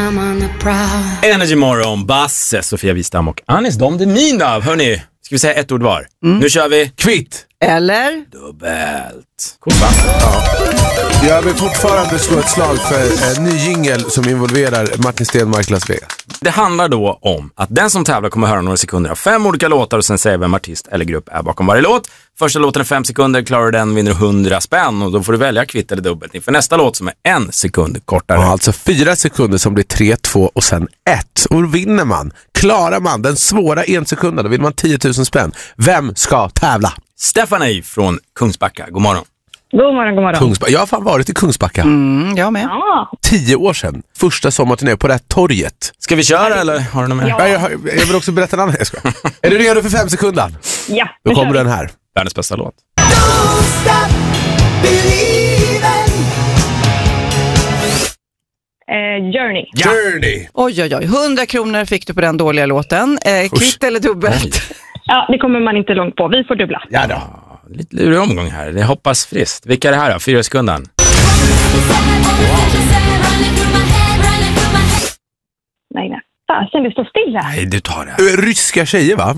Energy Morgon, Basse, Sofia Wistam och Anis Dom Deminav. Hörrni, ska vi säga ett ord var? Nu kör vi kvitt. Eller? Dubbelt. Coolt, va? Ja. Jag vill fortfarande slå ett slag för en ny jingle som involverar Martin Stenmark, Las Vegas. Det handlar då om att den som tävlar kommer höra några sekunder av 5 olika låtar och sen säger vem artist eller grupp är bakom varje låt. Första låten är 5 sekunder, klarar den vinner 100 spänn och då får du välja kvitt eller dubbelt inför nästa låt som är 1 sekund kortare. Ja, alltså 4 sekunder som blir 3, 2 och sen 1. Och då vinner man. Klarar man den svåra 1 sekunden, då vinner man 10 000 spänn. Vem ska tävla? Stephanie från Kungsbacka, god morgon. God morgon, god morgon. Jag har fan varit i Kungsbacka. Jag med. Ja. 10 år sedan. Första sommarturné på det här torget. Ska vi köra eller har du något mer? Ja. Jag vill också berätta en annan. Är du redo för 5 sekunder? Ja, Då kommer den här. Världens bästa låt. Journey. Journey. Oj, 100 kronor fick du på den dåliga låten. Kvitt eller dubbelt? Ja, det kommer man inte långt på. Vi får dubbla. Ja då. Lite lurig omgång här. Det hoppas friskt. Vilka är det här då? 4 sekunder. Nej. Fasen, det står stilla. Nej, du tar det. Ryska tjejer, va?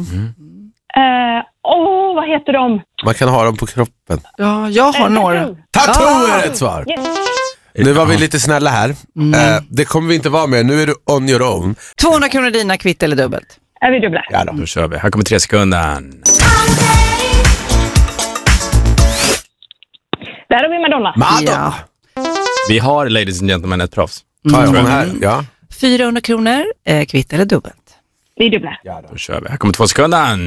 Vad heter de? Man kan ha dem på kroppen. Ja, jag har några. Tattoo är ett svar. Yes. Nu var vi lite snälla här. Det kommer vi inte vara med. Nu är du on your own. 200 kronor dina, kvitt eller dubbelt? Är vi dubbla? Ja då. Då kör vi. Här kommer 3 sekunder. Där har vi Madonna. Madonna. Vi har, ladies and gentlemen, ett proffs. Ja, hon här. Ja. 400 kronor, kvitt eller dubbelt? Vi är dubbla. Då kör vi. Här kommer 2 sekunder.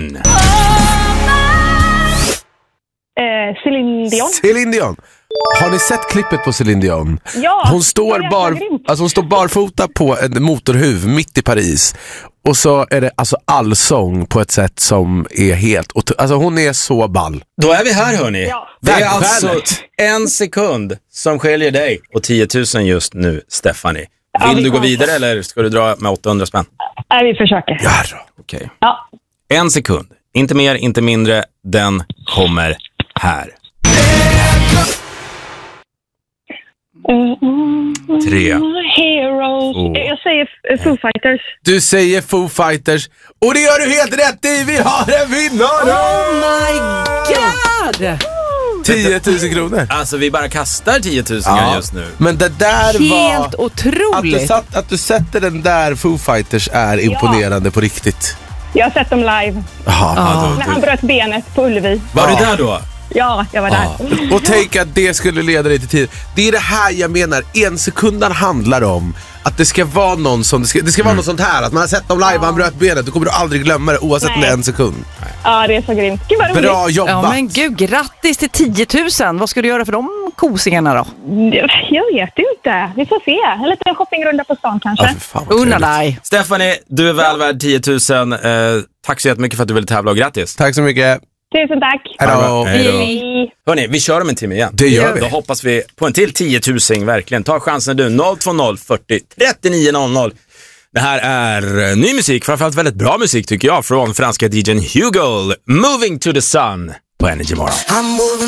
Céline Dion. Céline Dion. Har ni sett klippet på Céline Dion? Ja. Hon står barfota på en motorhuv mitt i Paris. Och så är det alltså allsång på ett sätt som är helt... Alltså hon är så ball. Då är vi här, hörni. Ja. Det är alltså 1 sekund som skiljer dig och 10 000 just nu, Stephanie. Vill du gå vidare eller ska du dra med 800 spänn? Nej, vi försöker. Ja då. Okej. Ja. 1 sekund. Inte mer, inte mindre. Den kommer här. 3. Heroes. Jag säger Foo Fighters. Du säger Foo Fighters. Och det gör du helt rätt i. Vi har en vinnare! Oh my god! 10 000 kronor. Alltså vi bara kastar 10 000 just nu. Men det där var... Helt otroligt. Att du sätter den där Foo Fighters är imponerande på riktigt. Jag har sett dem live. När han bröt benet på Ullevi. Var du där då? Ja, jag var där. Och tänk att det skulle leda dig till tid. Det är det här jag menar. 1 sekunden handlar om att det ska vara någon som det ska vara något sånt här. Att man har sett dem live, han bröt benet. Då kommer du aldrig glömma det oavsett om det är 1 sekund. Ja, det är så grymt. Gud vad roligt. Bra jobbat. Ja, men gud, grattis till 10 000. Vad ska du göra för de kosingarna då? Jag vet inte. Vi får se. En liten shoppingrunda på stan kanske. Ja, för fan vad Unna trevligt. dig. Stephanie, du är väl värd 10 000. Tack så jättemycket för att du ville tävla och grattis. Tack så mycket. Tusen tack. Hejdå. Hej. Hörrni, vi kör om en timme igen. Det gör vi. Då hoppas vi på en till 10 000, verkligen. Ta chansen du, 020 40 39 00. Det här är ny musik, framförallt väldigt bra musik tycker jag, från franska DJn Hugo. Moving to the Sun på Energy Morgon.